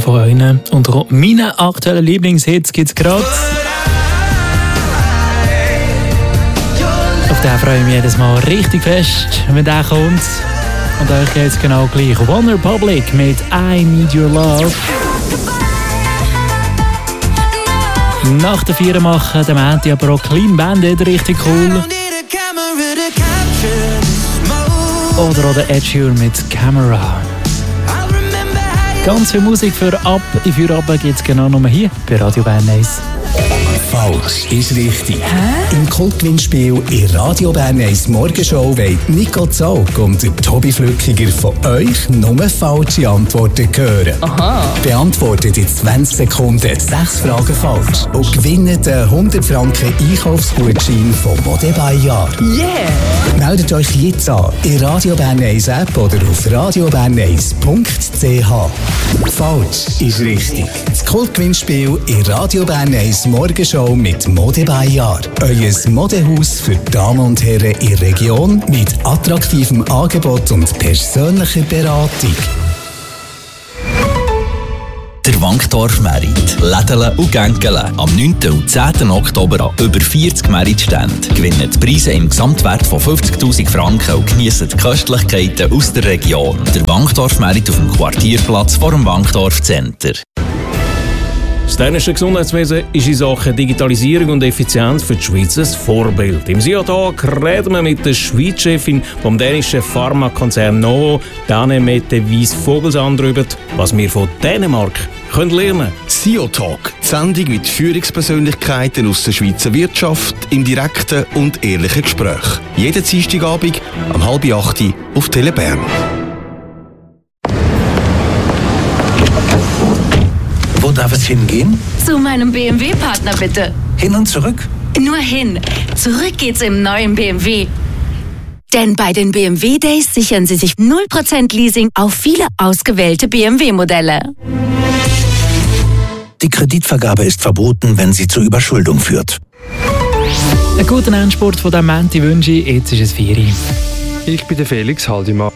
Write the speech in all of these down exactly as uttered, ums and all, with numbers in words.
von euren und auch meinen aktuellen Lieblingshits gibt es gerade. Auf den freue ich mich jedes Mal richtig fest, wenn der kommt. Und euch geht es genau gleich. One Republic mit I Need Your Love. Nach der Vier machen, der Mänti aber auch Clean Bandit, richtig cool. Oder auch der Ed Sheeran mit Camera. Ganz viel Musik für ab in Feierabend gibt es genau nur hier bei Radio Bern eins. Falsch ist richtig. Hä? Im Kultgewinnspiel in Radio Bern eins Morgenshow wollen Nico Zaug und der Tobi Flückiger von euch nur falsche Antworten hören. Aha. Beantwortet in zwanzig Sekunden sechs Fragen falsch und gewinnt einen hundert Franken Einkaufsgutschein von Mode by Jahr. Yeah! Meldet euch jetzt an in Radio Bern eins App oder auf radio bern eins punkt c h. Falsch ist richtig. Das Kultgewinnspiel in Radio Bern eins Morgenshow mit Mode by Jahr. Euer Modehaus für Damen und Herren in der Region mit attraktivem Angebot und persönlicher Beratung. Der Wankdorf Merit. Lädele und Gänkele. Am neunten und zehnten Oktober an über vierzig Meritständen. Gewinnen die Preise im Gesamtwert von fünfzigtausend Franken und geniessen die Köstlichkeiten aus der Region. Der Wankdorf Merit auf dem Quartierplatz vor dem Wankdorf Center. Das dänische Gesundheitswesen ist in Sachen Digitalisierung und Effizienz für die Schweiz ein Vorbild. Im SIA-Tag reden wir mit der Schweizchefin vom dänischen Pharmakonzern Novo, Dane Mette Wies-Vogelsang, darüber, was wir von Dänemark können lernen können. SIA-Tag, die Sendung mit Führungspersönlichkeiten aus der Schweizer Wirtschaft im direkten und ehrlichen Gespräch. Jeden Dienstagabend um halb acht auf Tele Bern. Wo darf es hingehen? Zu meinem B M W-Partner bitte. Hin und zurück? Nur hin. Zurück geht's im neuen B M W. Denn bei den B M W Days sichern Sie sich null Prozent Leasing auf viele ausgewählte B M W-Modelle. Die Kreditvergabe ist verboten, wenn sie zur Überschuldung führt. Einen guten Endspurt von diesem Mänti wünsche ich. Jetzt ist es vier Uhr. Ich bin der Felix Haldimann.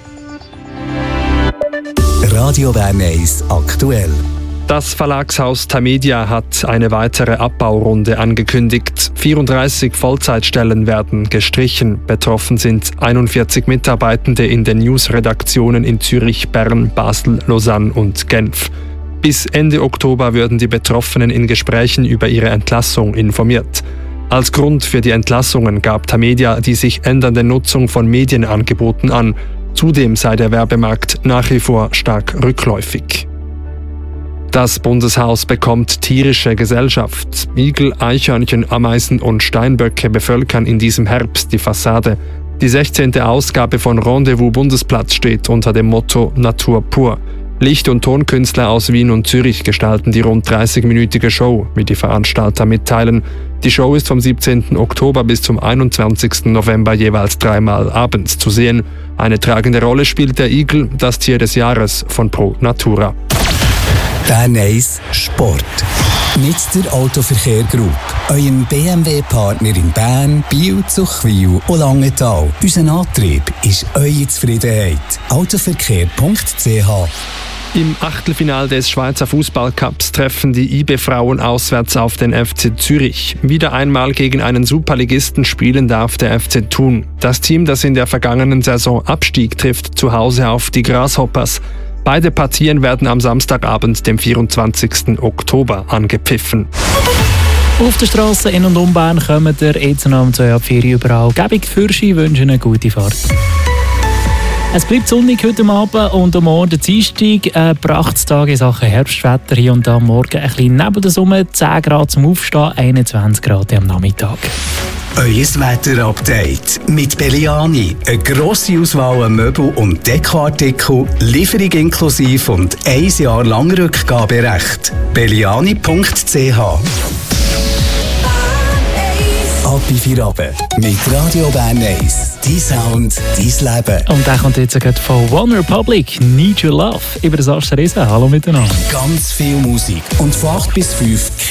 Radio Bern eins aktuell. Das Verlagshaus Tamedia hat eine weitere Abbaurunde angekündigt. vierunddreißig Vollzeitstellen werden gestrichen. Betroffen sind einundvierzig Mitarbeitende in den Newsredaktionen in Zürich, Bern, Basel, Lausanne und Genf. Bis Ende Oktober würden die Betroffenen in Gesprächen über ihre Entlassung informiert. Als Grund für die Entlassungen gab Tamedia die sich ändernde Nutzung von Medienangeboten an. Zudem sei der Werbemarkt nach wie vor stark rückläufig. Das Bundeshaus bekommt tierische Gesellschaft. Igel, Eichhörnchen, Ameisen und Steinböcke bevölkern in diesem Herbst die Fassade. Die sechzehnte Ausgabe von Rendezvous Bundesplatz steht unter dem Motto Natur pur. Licht- und Tonkünstler aus Wien und Zürich gestalten die rund dreißigminütige Show, wie die Veranstalter mitteilen. Die Show ist vom siebzehnten Oktober bis zum einundzwanzigsten November jeweils dreimal abends zu sehen. Eine tragende Rolle spielt der Igel, das Tier des Jahres von Pro Natura. Bern eins Sport. Mit der Autoverkehr Group. Euer B M W-Partner in Bern, Biel, Zuchwil und Langenthal. Unser Antrieb ist eure Zufriedenheit. autoverkehr punkt c h. Im Achtelfinale des Schweizer Fußballcups treffen die I B-Frauen auswärts auf den F C Zürich. Wieder einmal gegen einen Superligisten spielen darf der F C Thun. Das Team, das in der vergangenen Saison abstieg, trifft zu Hause auf die Grasshoppers. Beide Partien werden am Samstagabend, dem vierundzwanzigsten Oktober, angepfiffen. Auf der Straße in und um Bern kommen der jetzt noch um zwei ab vier überall. Gebig Fürschi wünschen eine gute Fahrt. Es bleibt sonnig heute Abend und am Morgen Dienstag. Ein Prachtstag in Sachen Herbstwetter. Hier und da am Morgen ein bisschen neben der Sonne, zehn Grad zum Aufstehen, einundzwanzig Grad am Nachmittag. Euer Wetter-Update mit Belliani. Eine grosse Auswahl an Möbel- und Dekoartikel, Lieferung inklusive und ein Jahr lang Rückgaberecht. belliani punkt c h. Ab in Feierabend mit Radio Bern eins. Dein Sound, dein Leben. Und der kommt jetzt gerade von One Republic, Need Your Love. Über das Asterese. Hallo miteinander. Ganz viel Musik und von acht bis fünf